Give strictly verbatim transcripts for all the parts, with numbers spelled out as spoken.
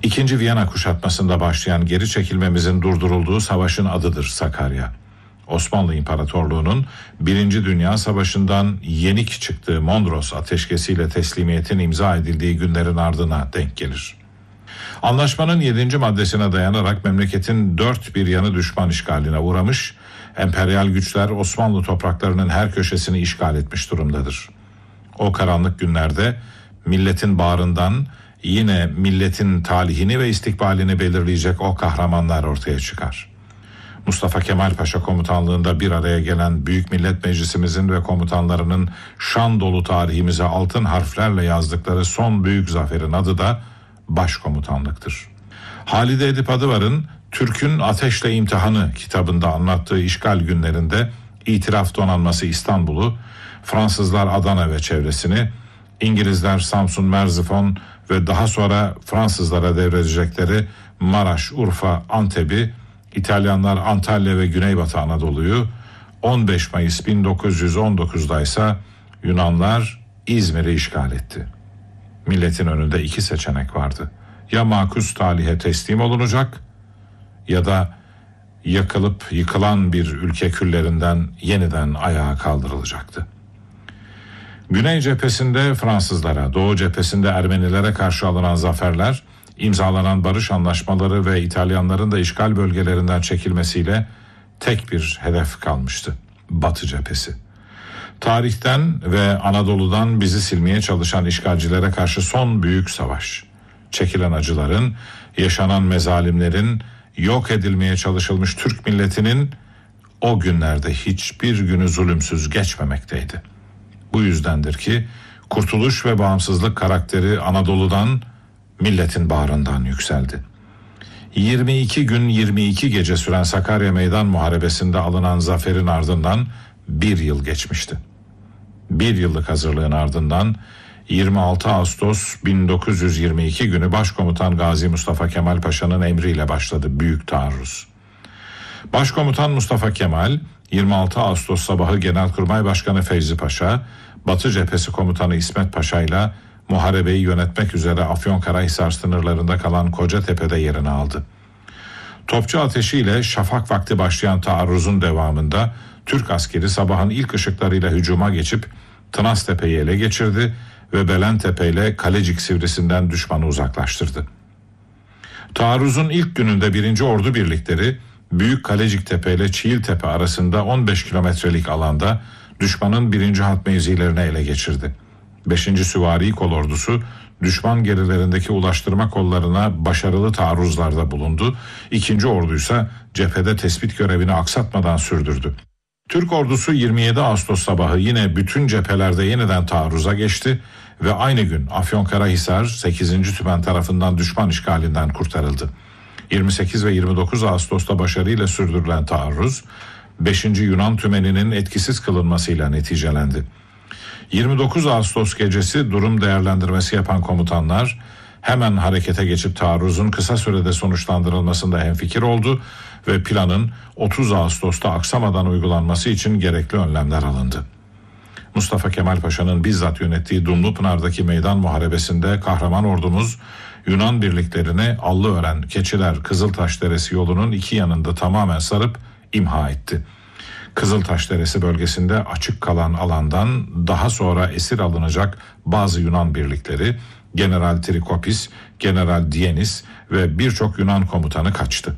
İkinci Viyana kuşatmasında başlayan geri çekilmemizin durdurulduğu savaşın adıdır Sakarya. Osmanlı İmparatorluğu'nun Birinci Dünya Savaşı'ndan yenik çıktığı Mondros ateşkesiyle teslimiyetin imza edildiği günlerin ardına denk gelir. Anlaşmanın yedinci maddesine dayanarak memleketin dört bir yanı düşman işgaline uğramış, emperyal güçler Osmanlı topraklarının her köşesini işgal etmiş durumdadır. O karanlık günlerde milletin bağrından yine milletin talihini ve istikbalini belirleyecek o kahramanlar ortaya çıkar. Mustafa Kemal Paşa komutanlığında bir araya gelen Büyük Millet Meclisimizin ve komutanlarının şan dolu tarihimize altın harflerle yazdıkları son büyük zaferin adı da başkomutanlıktır. Halide Edip Adıvar'ın Türk'ün Ateşle İmtihanı kitabında anlattığı işgal günlerinde İtilaf Donanması İstanbul'u, Fransızlar Adana ve çevresini, İngilizler Samsun, Merzifon ve daha sonra Fransızlara devredecekleri Maraş, Urfa, Antep'i, İtalyanlar Antalya ve Güneybatı Anadolu'yu, on beş Mayıs bin dokuz yüz on dokuzda ise Yunanlar İzmir'i işgal etti. Milletin önünde iki seçenek vardı. Ya makus talihe teslim olunacak ya da yakılıp yıkılan bir ülke küllerinden yeniden ayağa kaldırılacaktı. Güney cephesinde Fransızlara, Doğu cephesinde Ermenilere karşı alınan zaferler, imzalanan barış anlaşmaları ve İtalyanların da işgal bölgelerinden çekilmesiyle tek bir hedef kalmıştı: Batı cephesi. Tarihten ve Anadolu'dan bizi silmeye çalışan işgalcilere karşı son büyük savaş. Çekilen acıların, yaşanan mezalimlerin, yok edilmeye çalışılmış Türk milletinin o günlerde hiçbir günü zulümsüz geçmemekteydi. Bu yüzdendir ki kurtuluş ve bağımsızlık karakteri Anadolu'dan, milletin bağrından yükseldi. yirmi iki gün yirmi iki gece süren Sakarya Meydan Muharebesi'nde alınan zaferin ardından bir yıl geçmişti. Bir yıllık hazırlığın ardından yirmi altı Ağustos bin dokuz yüz yirmi iki günü Başkomutan Gazi Mustafa Kemal Paşa'nın emriyle başladı büyük taarruz. Başkomutan Mustafa Kemal, yirmi altı Ağustos sabahı Genelkurmay Başkanı Fevzi Paşa, Batı Cephesi Komutanı İsmet Paşa ile muharebeyi yönetmek üzere Afyonkarahisar sınırlarında kalan Kocatepe'de yerini aldı. Topçu ateşiyle şafak vakti başlayan taarruzun devamında Türk askeri sabahın ilk ışıklarıyla hücuma geçip Tınaztepe'yi ele geçirdi ve Belentepe ile Kalecik Sivrisi'nden düşmanı uzaklaştırdı. Taarruzun ilk gününde birinci Ordu birlikleri Büyük Kaleciktepe ile Çiğiltepe arasında on beş kilometrelik alanda düşmanın birinci hat mevzilerini ele geçirdi. beşinci Süvari Kolordusu düşman gerilerindeki ulaştırma kollarına başarılı taarruzlarda bulundu. ikinci Ordu ise cephede tespit görevini aksatmadan sürdürdü. Türk ordusu yirmi yedi Ağustos sabahı yine bütün cephelerde yeniden taarruza geçti ve aynı gün Afyonkarahisar sekizinci Tümen tarafından düşman işgalinden kurtarıldı. yirmi sekiz ve yirmi dokuz Ağustos'ta başarıyla sürdürülen taarruz beşinci Yunan Tümeni'nin etkisiz kılınmasıyla neticelendi. yirmi dokuz Ağustos gecesi durum değerlendirmesi yapan komutanlar hemen harekete geçip taarruzun kısa sürede sonuçlandırılmasında hemfikir oldu ve planın otuz Ağustos'ta aksamadan uygulanması için gerekli önlemler alındı. Mustafa Kemal Paşa'nın bizzat yönettiği Dumlupınar'daki meydan muharebesinde kahraman ordumuz Yunan birliklerini Allıören, Keçiler, Kızıltaş Deresi yolunun iki yanında tamamen sarıp imha etti. Kızıltaş Deresi bölgesinde açık kalan alandan daha sonra esir alınacak bazı Yunan birlikleri General Trikopis, General Dienis ve birçok Yunan komutanı kaçtı.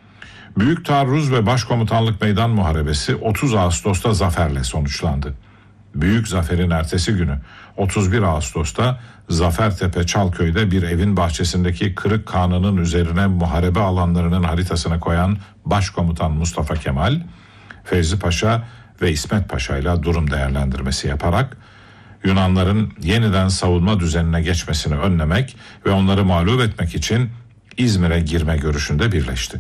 Büyük taarruz ve başkomutanlık meydan muharebesi otuz Ağustos'ta zaferle sonuçlandı. Büyük zaferin ertesi günü otuz bir Ağustos'ta Zafertepe Çalköy'de bir evin bahçesindeki kırık kanının üzerine muharebe alanlarının haritasını koyan Başkomutan Mustafa Kemal, Fevzi Paşa ve İsmet Paşa ile durum değerlendirmesi yaparak Yunanların yeniden savunma düzenine geçmesini önlemek ve onları mağlup etmek için İzmir'e girme görüşünde birleşti.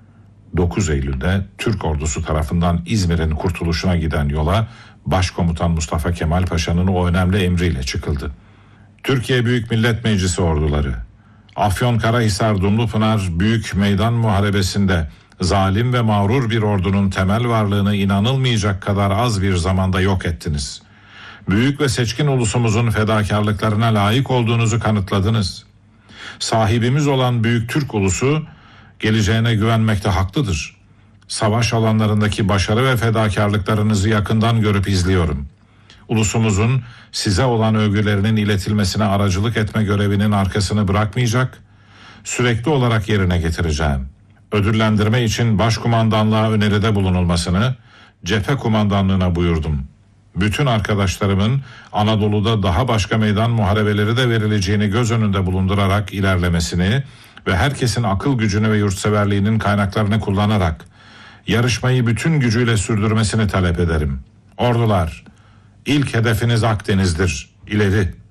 dokuz Eylül'de Türk ordusu tarafından İzmir'in kurtuluşuna giden yola Başkomutan Mustafa Kemal Paşa'nın o önemli emriyle çıkıldı. Türkiye Büyük Millet Meclisi orduları, Afyonkarahisar Dumlupınar Büyük Meydan Muharebesi'nde zalim ve mağrur bir ordunun temel varlığını inanılmayacak kadar az bir zamanda yok ettiniz. Büyük ve seçkin ulusumuzun fedakarlıklarına layık olduğunuzu kanıtladınız. Sahibimiz olan büyük Türk ulusu geleceğine güvenmekte haklıdır. Savaş alanlarındaki başarı ve fedakarlıklarınızı yakından görüp izliyorum. Ulusumuzun size olan övgülerinin iletilmesine aracılık etme görevinin arkasını bırakmayacak, sürekli olarak yerine getireceğim. Ödüllendirme için başkumandanlığa öneride bulunulmasını cephe kumandanlığına buyurdum. Bütün arkadaşlarımın Anadolu'da daha başka meydan muharebeleri de verileceğini göz önünde bulundurarak ilerlemesini ve herkesin akıl gücünü ve yurtseverliğinin kaynaklarını kullanarak yarışmayı bütün gücüyle sürdürmesini talep ederim. Ordular, ilk hedefiniz Akdeniz'dir. İleri!